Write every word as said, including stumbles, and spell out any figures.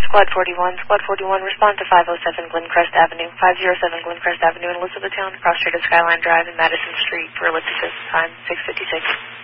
Squad forty-one. Squad forty-one, respond to five oh seven Glencrest Avenue, five oh seven Glencrest Avenue in Elizabethtown, cross street of Skyline Drive and Madison Street for ellipsis, time six fifty-six.